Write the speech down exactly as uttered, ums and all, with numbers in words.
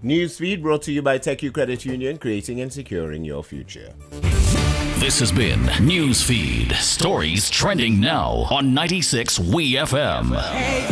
Newsfeed brought to you by TechU Credit Union, creating and securing your future. This has been Newsfeed, stories trending now on ninety-six W E F M. Hey.